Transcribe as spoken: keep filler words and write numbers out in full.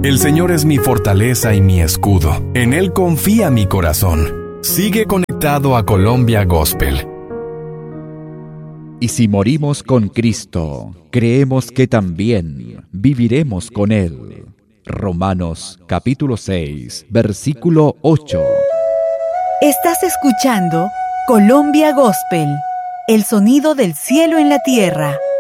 El Señor es mi fortaleza y mi escudo. En Él confía mi corazón. Sigue conectado a Colombia Gospel. Y si morimos con Cristo, creemos que también viviremos con Él. Romanos capítulo seis, versículo ocho. Estás escuchando Colombia Gospel, el sonido del cielo en la tierra.